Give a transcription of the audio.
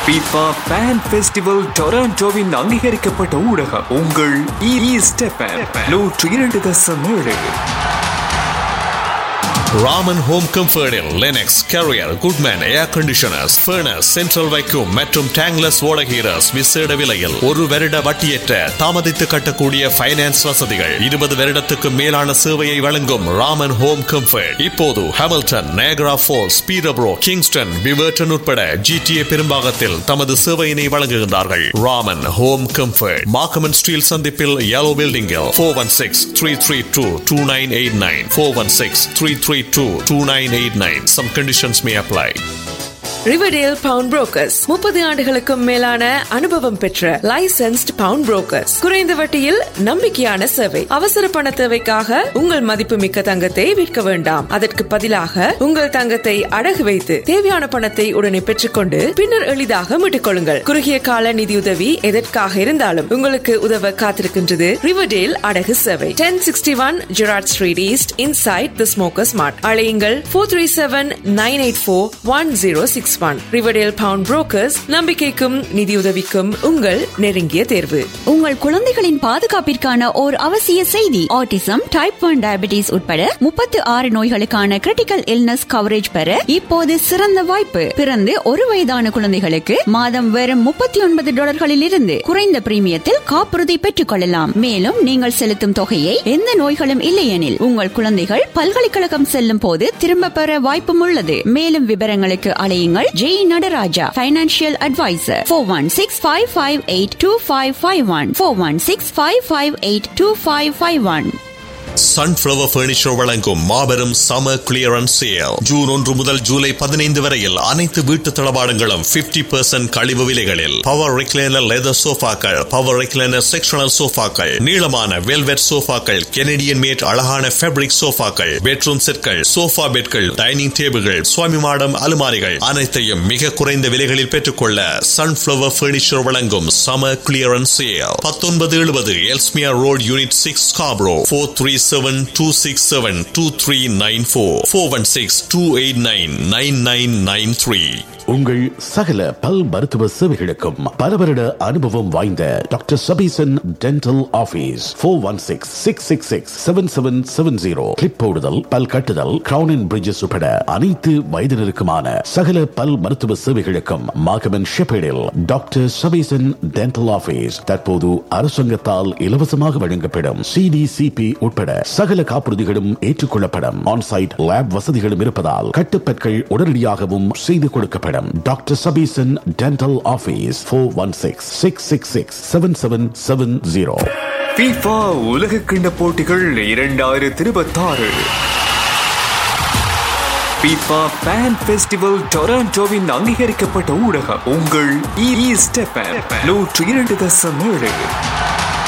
FIFA Fan Festival டொராண்டோவின் அங்கீகரிக்கப்பட்ட ஊடகம் உங்கள் east FM 102.7. Raman home கம்ஃபர்டில் Linux, carrier, Goodman ஏர் கண்டிஷனர்ஸ், ஃபர்னஸ், சென்ட்ரல் வைக்யூம் மற்றும் tankless ஓடகீரஸ் விசேட விலையில் 1 வருட வட்டியற்ற தாமதித்து கட்டக்கூடிய ஃபைனான்ஸ் வசதிகள். 20 வருடத்துக்கு மேலான சேவையை வழங்கும் ராமன் ஹோம் கம்ஃபர்ட் இப்போது Hamilton, Niagara falls, பீரப்ரோ, Kingston, Beaverton உட்பட GTA பெரும்பாகத்தில் தமது சேவையினை வழங்குகின்றார்கள். ராமன் ஹோம் கம்ஃபர்ட் மார்க்கம் ஸ்டீல் சந்திப்பில் yellow பில்டிங்கில் 416-332-2989 416-332-2989. Some conditions may apply. Riverdale bound brokers 30 ஆண்டுகளுக்கும் மேலான அனுபவம் பெற்ற லைசென்ஸ்ட் பவுண்ட் புரோக்கர்ஸ். குறைந்த வட்டியில் நம்பிக்கையான சேவை. அவசர பண தேவைக்காக உங்கள் மதிப்புமிக்க தங்கத்தை விற்க வேண்டாம். அதற்கு பதிலாக உங்கள் தங்கத்தை அடகு வைத்து தேவையான பணத்தை உடனே பெற்றுக்கொண்டு பின்னர் எளிதாக மீட்டுக் கொள்ளுங்கள். குறுகிய கால நிதியுதவி எதற்காக இருந்தாலும் உங்களுக்கு உதவ காத்திருக்கின்றது ரிவர்டேல் அடகு சேவை. 1061 Gerard street east inside the smokers மார்ட். அழையுங்கள் 437-984-1061. ரிவர்டேல் பவுண்ட் புரோக்கர்ஸ், நம்பிக்கைக்கும் நிதியுதவிக்கும் உங்கள் நெருங்கிய தேர்வு. உங்கள் குழந்தைகளின் பாதுகாப்பிற்கான ஓர் அவசிய செய்தி. ஆட்டிசம், டைப் 1 டயபிட்டிஸ் உட்பட 36 நோய்களுக்கான கிரிட்டிக்கல் இல்னஸ் கவரேஜ் பெற இப்போது சிறந்த வாய்ப்பு. பிறந்து 1 வயதான குழந்தைகளுக்கு மாதம் வெறும் $39 இருந்து குறைந்த பிரீமியத்தில் காப்புறுதி பெற்றுக் கொள்ளலாம். மேலும் நீங்கள் செலுத்தும் தொகையை எந்த நோய்களும் இல்லையெனில் உங்கள் குழந்தைகள் பல்கலைக்கழகம் செல்லும் போது திரும்ப பெற வாய்ப்பும் உள்ளது. மேலும் விவரங்களுக்கு அழையுங்கள் Jai Nataraja, financial advisor. 416-558-2551 416-558-2551. Sunflower furniture வழங்கும் மாபெரும் சமர் கிளியரன்ஸ் சேல். ஜூன் 1 முதல் ஜூலை 15 வரையில் அனைத்து வீட்டு தளபாடங்களும் 50% கழிவு விலைகளில். Power recliner leather சோஃபாக்கள், power recliner sectional சோஃபாக்கள், நீளமான வெல்வெட் சோஃபாக்கள், கெனடியன் மேட் அழகான ஃபேப்ரிக் சோஃபாக்கள், பெட்ரூம் செட்கள், சோஃபா பெட்கள், டைனிங் டேபிள்கள், சுவாமி மாடம் அலுமாரிகள் அனைத்தையும் மிக குறைந்த விலைகளில் பெற்றுக்கொள்ள சன்ஃப்ளவர் பர்னிச்சர் வழங்கும் சமர் clearance sale. 1970 Ellesmere road, unit 6, Scarborough. 437-267-2394 416-289-9993. உங்கள் சகல பல் மருத்துவ சேவைகளுக்கும் பல வருட அனுபவம் வாய்ந்த doctor Sabesan dental office. 416-666-7770. Clip போடுதல், பல் கட்டுதல், கிரவுன் அண்ட் பிரிட்ஜஸ் உட்பட அனைத்து வயதினருக்குமான சகல பல் மருத்துவ சேவைகளுக்கும் மார்க்கம் ஷெப்பேடில் டாக்டர் சபீசன் டென்டல் ஆபீஸ் தற்போது அரசாங்கத்தால் இலவசமாக வழங்கப்படும் CDCP உட்பட சகல காப்புறுதிகளும் ஏற்றுக்கொள்ளப்படும். ஆன்சைட் லேப் வசதிகளும் இருப்பதால் கட்டுப்பற்கள் உடனடியாகவும் செய்து கொடுக்கப்படும். Doctor Sabesan dental office. 416-666-7770. FIFA உலக கிண்ண போட்டிகள் 2026. FIFA Fan Festival டொராண்டோவின் அங்கீகரிக்கப்பட்ட ஊடகம் உங்கள் ஈஸ்ட் எஃப்எம் 102.7.